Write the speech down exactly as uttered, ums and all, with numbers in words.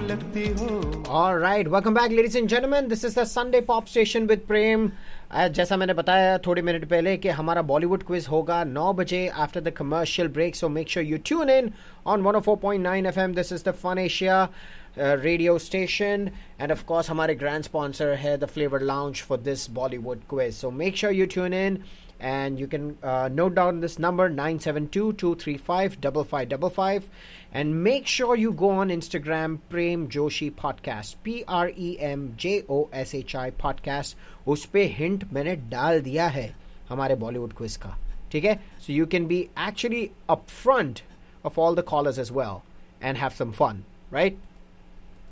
लगती हो. All right, welcome back, ladies and gentlemen. This is the Sunday Pop Station with Prem. Uh, जैसा मैंने बताया थोड़ी मिनट पहले कि हमारा बॉलीवुड क्विज होगा नौ बजे after the commercial break. So make sure you tune in on one oh four point nine F M. This is the Fun Asia uh, radio station, and of course हमारे grand sponsor है the Flavor Lounge for this Bollywood quiz. So make sure you tune in. And you can uh, note down this number nine seven two, two three five, five five five five. And make sure you go on Instagram, Prem Joshi Podcast, P R E M J O S H I Podcast. उस पे hint मैंने डाल दिया है हमारे Bollywood quiz का, ठीक है? So you can be actually upfront of all the callers as well and have some fun, right?